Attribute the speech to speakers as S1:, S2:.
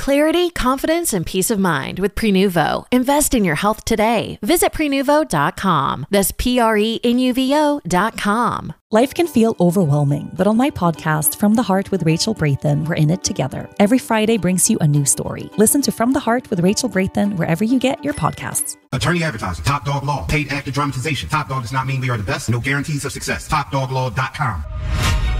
S1: clarity, confidence, and peace of mind with Prenuvo. Invest in your health today. Visit Prenuvo.com. That's Prenuvo.com.
S2: Life can feel overwhelming, but on my podcast, From the Heart with Rachel Brathen, we're in it together. Every Friday brings you a new story. Listen to From the Heart with Rachel Brathen wherever you get your podcasts.
S3: Attorney advertising, Top Dog Law, paid actor dramatization. Top Dog does not mean we are the best. No guarantees of success. TopDogLaw.com.